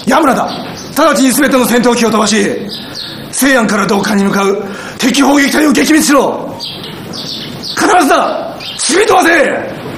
矢村だ。直ちに全ての戦闘機を飛ばし、西安から同艦に向かう敵砲撃隊を撃滅しろ。必ずだ。死に飛ばせ。